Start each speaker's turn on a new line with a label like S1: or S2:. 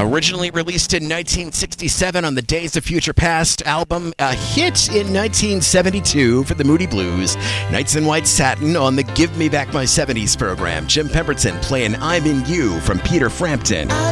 S1: Originally released in 1967 on the Days of Future Past album, a hit in 1972 for the Moody Blues, Nights in White Satin on the Give Me Back My 70s program. Jim Pemberton playing I'm in You from Peter Frampton.
S2: I